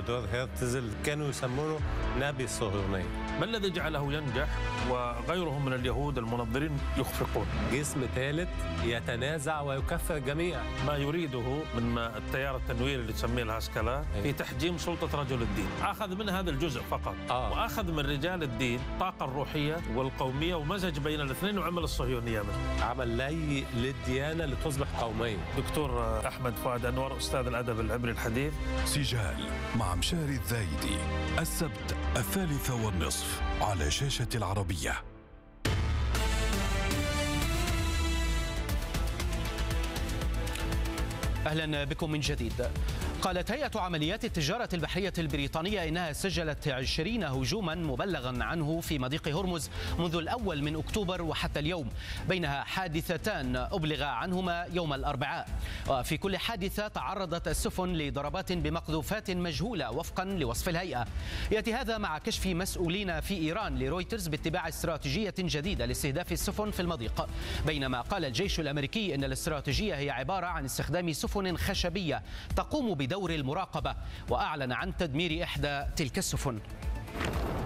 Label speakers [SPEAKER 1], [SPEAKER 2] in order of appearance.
[SPEAKER 1] تيودور هيرتزل كانوا يسمونه نبي الصهيونية.
[SPEAKER 2] ما الذي جعله ينجح وغيرهم من اليهود المنظرين يخفقون؟
[SPEAKER 1] جسم ثالث يتنازع ويكفر الجميع.
[SPEAKER 2] ما يريده من التيار التنويري اللي تسميه الهسكلة في تحجيم سلطة رجل الدين، أخذ من هذا الجزء فقط وأخذ من رجال الدين الطاقة الروحية والقومية ومزج بين الاثنين وعمل الصهيونية منه.
[SPEAKER 1] عمل لي للديانة لتصبح قومية.
[SPEAKER 2] دكتور أحمد فؤاد أنور أستاذ الأدب العبري الحديث.
[SPEAKER 3] سجال مع مشاري الذايدي السبت 3:30 على شاشة العربية.
[SPEAKER 4] أهلا بكم من جديد. قالت هيئة عمليات التجارة البحرية البريطانية إنها سجلت 20 هجوما مبلغا عنه في مضيق هرمز منذ الأول من أكتوبر وحتى اليوم، بينها حادثتان أبلغ عنهما يوم الأربعاء، وفي كل حادثة تعرضت السفن لضربات بمقذوفات مجهولة وفقا لوصف الهيئة. يأتي هذا مع كشف مسؤولين في إيران لرويترز باتباع استراتيجية جديدة لاستهداف السفن في المضيق، بينما قال الجيش الأمريكي إن الاستراتيجية هي عبارة عن استخدام سفن خشبية تقوم بدور المراقبة، وأعلن عن تدمير إحدى تلك السفن.